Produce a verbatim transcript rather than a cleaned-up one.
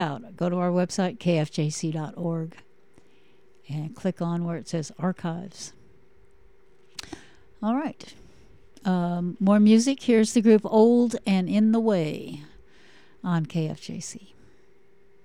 out. Go to our website, k f j c dot org, and click on where it says archives. All right. Um, more music. Here's the group Old and In the Way on K F J C.